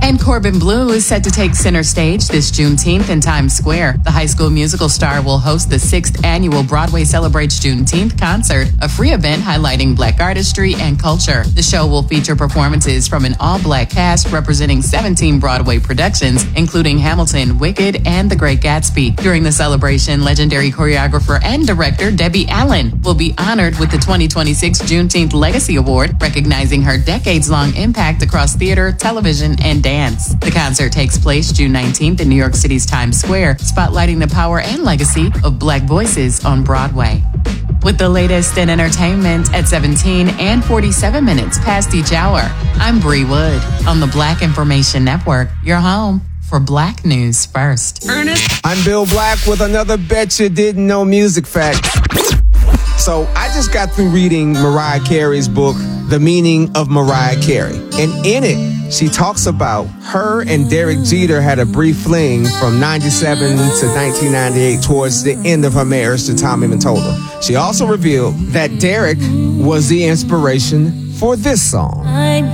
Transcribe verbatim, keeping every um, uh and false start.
And Corbin Bleu is set to take center stage this Juneteenth in Times Square. The High School Musical star will host the sixth annual Broadway Celebrates Juneteenth concert, a free event highlighting Black artistry and culture. The show will feature performances from an all-Black cast representing seventeen Broadway productions, including Hamilton, Wicked, and The Great Gatsby. During the celebration, legendary choreographer and director Debbie Allen will be honored with the twenty twenty-six Juneteenth Legacy Award, recognizing her decades-long impact across theater, television, and dance. The concert takes place June nineteenth in New York City's Times Square, spotlighting the power and legacy of Black voices on Broadway. With the latest in entertainment at seventeen and forty-seven minutes past each hour, I'm Bree Wood on the Black Information Network, your home for Black News First. Ernest. I'm Bill Black with another Bet You Didn't Know music fact. So I just got through reading Mariah Carey's book, The Meaning of Mariah Carey. And in it, she talks about her and Derek Jeter had a brief fling from ninety-seven to nineteen ninety-eight towards the end of her marriage to Tommy Mottola. She also revealed that Derek was the inspiration for this song.